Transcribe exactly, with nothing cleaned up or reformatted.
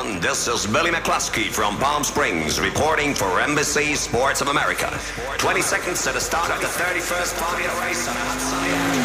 everyone. This is Billy McCluskey from Palm Springs reporting for Embassy Sports of America. twenty seconds to the start of the thirty-first Formula race on a hot sunny afternoon.